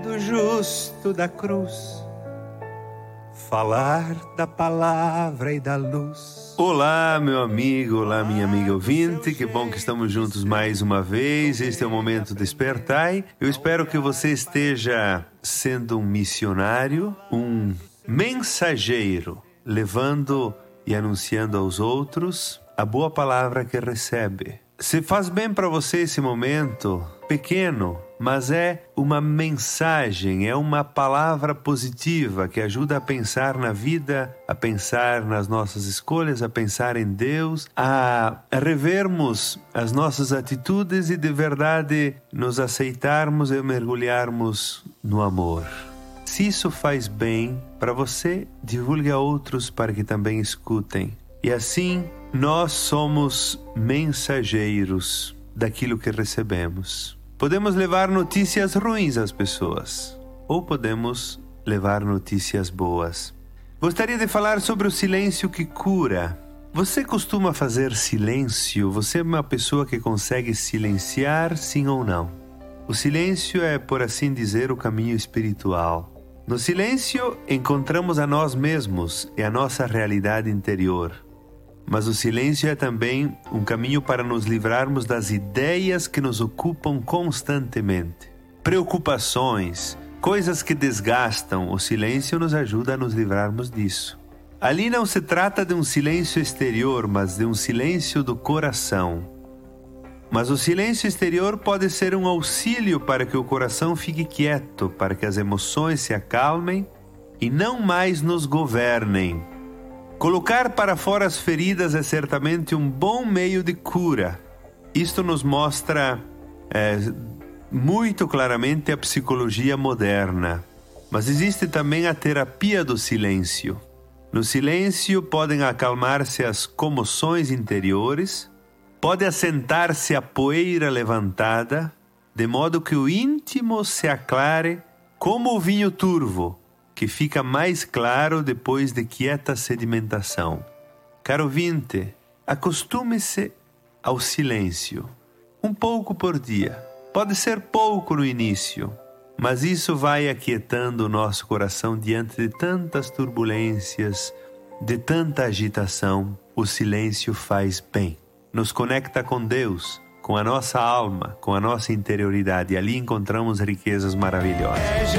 do justo da cruz, falar da palavra e da luz. Olá, meu amigo, olá, minha amiga ouvinte, que bom que estamos juntos mais uma vez. Este é o Momento Despertai. Eu espero que você esteja sendo um missionário, um mensageiro, levando e anunciando aos outros a boa palavra que recebe. Se faz bem para você esse momento, pequeno, mas é uma mensagem, é uma palavra positiva que ajuda a pensar na vida, a pensar nas nossas escolhas, a pensar em Deus, a revermos as nossas atitudes e de verdade nos aceitarmos e mergulharmos no amor. Se isso faz bem para você, divulgue a outros para que também escutem. E assim, nós somos mensageiros daquilo que recebemos. Podemos levar notícias ruins às pessoas, ou podemos levar notícias boas. Gostaria de falar sobre o silêncio que cura. Você costuma fazer silêncio? Você é uma pessoa que consegue silenciar, sim ou não? O silêncio é, por assim dizer, o caminho espiritual. No silêncio, encontramos a nós mesmos e a nossa realidade interior. Mas o silêncio é também um caminho para nos livrarmos das ideias que nos ocupam constantemente. Preocupações, coisas que desgastam, o silêncio nos ajuda a nos livrarmos disso. Ali não se trata de um silêncio exterior, mas de um silêncio do coração. Mas o silêncio exterior pode ser um auxílio para que o coração fique quieto, para que as emoções se acalmem e não mais nos governem. Colocar para fora as feridas é certamente um bom meio de cura. Isto nos mostra muito claramente a psicologia moderna. Mas existe também a terapia do silêncio. No silêncio podem acalmar-se as comoções interiores, pode assentar-se a poeira levantada, de modo que o íntimo se aclare como o vinho turvo, que fica mais claro depois de quieta sedimentação. Caro ouvinte, acostume-se ao silêncio, um pouco por dia. Pode ser pouco no início, mas isso vai aquietando o nosso coração diante de tantas turbulências, de tanta agitação. O silêncio faz bem, nos conecta com Deus, com a nossa alma, com a nossa interioridade, e ali encontramos riquezas maravilhosas.